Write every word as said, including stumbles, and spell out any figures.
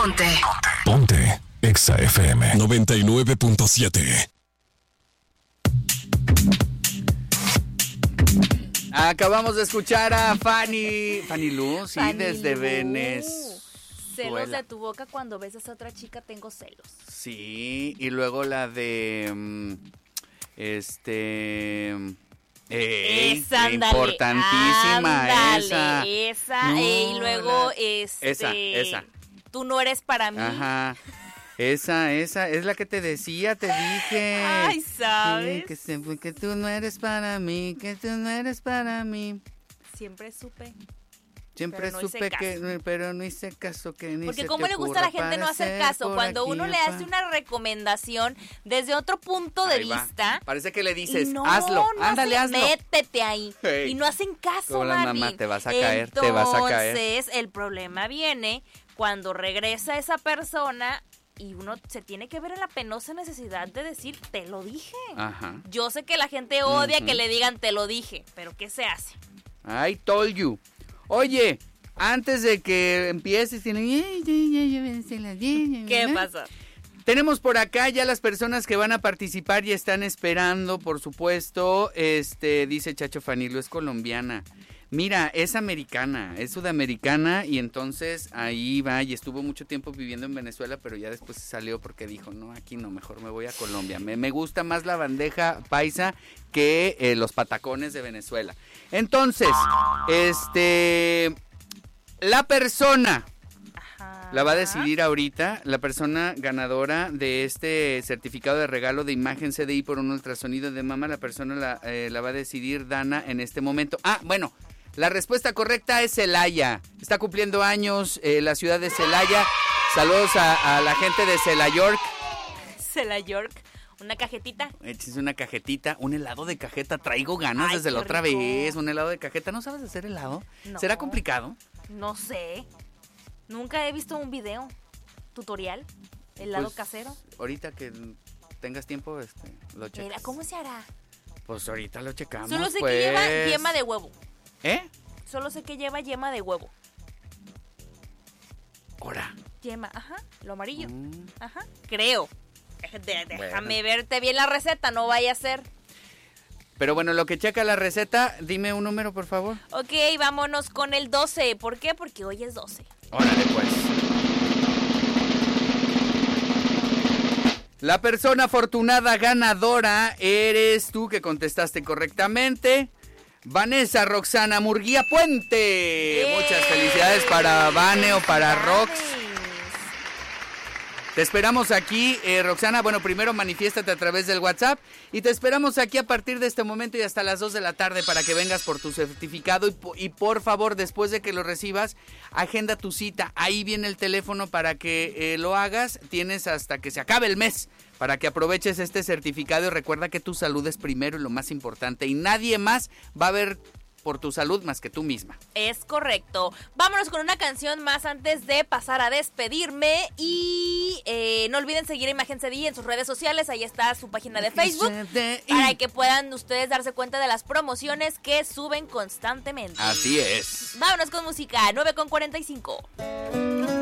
Ponte. Ponte. Exa F M noventa y nueve punto siete. Acabamos de escuchar a Fanny. Fanny Lu, sí, Fanny desde Lu. Venezuela. Celos de tu boca cuando besas a otra chica, tengo celos. Sí, y luego la de. um, Este. Ey, Esa, ándale, importantísima ándale, esa. esa, No, eh, y luego, la- este. Esa, esa. Tú no eres para mí. Ajá. Esa, esa, es la que te decía, te dije. Ay, ¿sabes? Sí, que, siempre que tú no eres para mí, que tú no eres para mí. Siempre supe. Siempre Pero no hice supe caso. que, pero no hice caso que ni Porque se cómo te le gusta a la ocurra gente no hacer aparecer caso. por Cuando aquí, uno le apa. hace una recomendación desde otro punto de Ahí va. vista. Parece que le dices, y no, hazlo, no ándale, hacen- hazlo. Métete ahí. Hey. Y no hacen caso, Hola, Marvin. mamá, te vas a caer, te vas a caer. Entonces, el problema viene cuando regresa esa persona y uno se tiene que ver en la penosa necesidad de decir, te lo dije. Ajá. Yo sé que la gente odia Ujú. que le digan, te lo dije, pero ¿qué se hace? I told you. Oye, antes de que empieces, tienen... ¿Qué pasa? Tenemos por acá ya las personas que van a participar y están esperando, por supuesto. Este, dice Chacho Fanilo, es colombiana. Mira, es americana, es sudamericana y entonces ahí va y estuvo mucho tiempo viviendo en Venezuela, pero ya después se salió porque dijo, no, aquí no, mejor me voy a Colombia. Me, me gusta más la bandeja paisa que eh, los patacones de Venezuela. Entonces, este, la persona... La va a decidir ahorita la persona ganadora de este certificado de regalo de imagen C D I por un ultrasonido de mama. La persona la, eh, la va a decidir Dana en este momento. Ah, bueno, la respuesta correcta es Celaya. Está cumpliendo años eh, la ciudad de Celaya. Saludos a, a la gente de Celayork. Cela York, una cajetita. Es una cajetita, un helado de cajeta. Traigo ganas Ay, desde la qué otra rico. vez. Un helado de cajeta. ¿No sabes hacer helado? No. ¿Será complicado? No sé. Nunca he visto un video tutorial, helado Pues, casero. Ahorita que tengas tiempo, este, lo checas. Mira, ¿cómo se hará? Pues ahorita lo checamos. Solo sé pues. que lleva yema de huevo. ¿Eh? Solo sé que lleva yema de huevo. Ahora. Yema, ajá, lo amarillo. Mm. Ajá, creo. De- déjame Bueno. verte bien la receta, no vaya a ser. Pero bueno, lo que checa la receta, dime un número, por favor. Ok, vámonos con el doce. ¿Por qué? Porque hoy es doce. Órale, pues. La persona afortunada ganadora eres tú que contestaste correctamente. Vanessa Roxana Murguía Puente. ¡Yay! Muchas felicidades para Vane o para Rox. Felicidades. Te esperamos aquí, eh, Roxana. Bueno, primero manifiéstate a través del WhatsApp y te esperamos aquí a partir de este momento y hasta las dos de la tarde para que vengas por tu certificado y, y por favor, después de que lo recibas, agenda tu cita. Ahí viene el teléfono para que eh, lo hagas. Tienes hasta que se acabe el mes para que aproveches este certificado y recuerda que tu salud es primero y lo más importante y nadie más va a ver por tu salud más que tú misma. Es correcto. Vámonos con una canción más antes de pasar a despedirme. Y eh, no olviden seguir a Imagen C D I en sus redes sociales. Ahí está su página de Facebook. Para que puedan ustedes darse cuenta de las promociones que suben constantemente. Así es. Vámonos con música. nueve con cuarenta y cinco.